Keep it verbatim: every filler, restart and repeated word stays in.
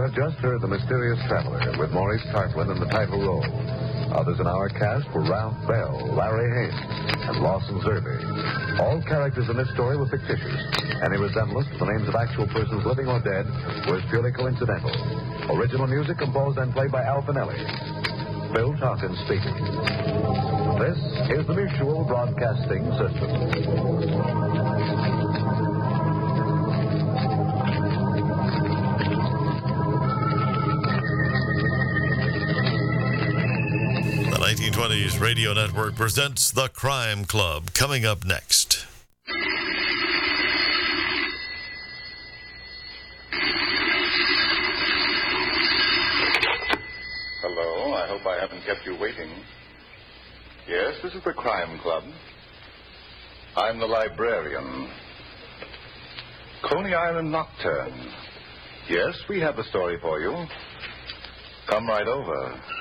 have just heard The Mysterious Traveler with Maurice Tarplin in the title role. Others in our cast were Ralph Bell, Larry Haynes, and Lawson Zerbe. All characters in this story were fictitious. Any resemblance to the names of actual persons living or dead was purely coincidental. Original music composed and played by Al Finelli. Bill Tompkins speaking. This is the Mutual Broadcasting System. nineteen twenties Radio Network presents The Crime Club, coming up next. Hello, I hope I haven't kept you waiting. Yes, this is The Crime Club. I'm the librarian. Coney Island Nocturne. Yes, we have a story for you. Come right over.